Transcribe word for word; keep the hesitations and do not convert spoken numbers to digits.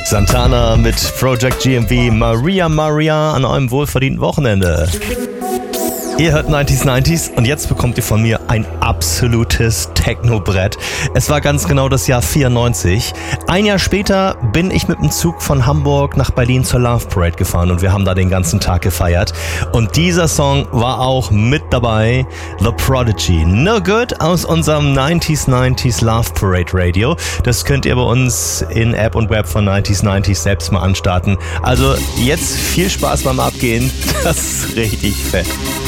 Santana mit Project G M V, Maria Maria an einem wohlverdienten Wochenende. Ihr hört neunzig neunzig und jetzt bekommt ihr von mir ein absolutes Techno-Brett. Es war ganz genau das Jahr vierundneunzig. Ein Jahr später bin ich mit dem Zug von Hamburg nach Berlin zur Love Parade gefahren und wir haben da den ganzen Tag gefeiert. Und dieser Song war auch mit dabei, The Prodigy. No Good aus unserem neunzig neunzig Love Parade Radio. Das könnt ihr bei uns in App und Web von neunzig neunzig selbst mal anstarten. Also jetzt viel Spaß beim Abgehen. Das ist richtig fett.